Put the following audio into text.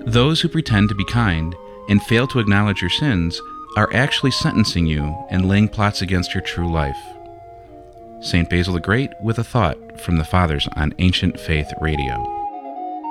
Those who pretend to be kind and fail to acknowledge your sins are actually sentencing you and laying plots against your true life. St. Basil the Great with a thought from the Fathers on Ancient Faith Radio.